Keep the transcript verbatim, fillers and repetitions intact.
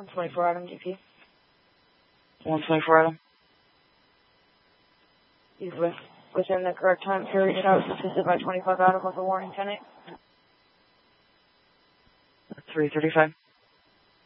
one twenty-four item, D P. one twenty-four item. He's with, within the correct time period. Shot was assisted by twenty-five item with a warning ten eight. three thirty-five.